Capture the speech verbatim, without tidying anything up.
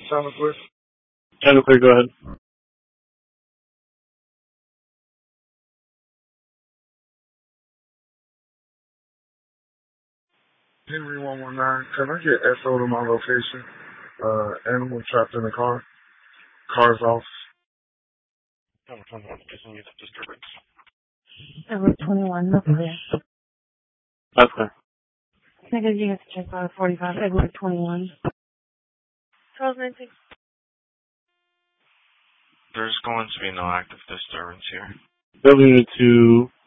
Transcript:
Sound clear? Sound clear, go ahead. Henry one one nine, can I get S O to my location? Uh, animal trapped in the car. Car's off. Number twenty-one, continue the disturbance. Number twenty-one, no clear. That's clear. Can I get you guys to check out forty-five, Edward twenty-one? twelve nineteen. There's going to be no active disturbance here. Building unit two,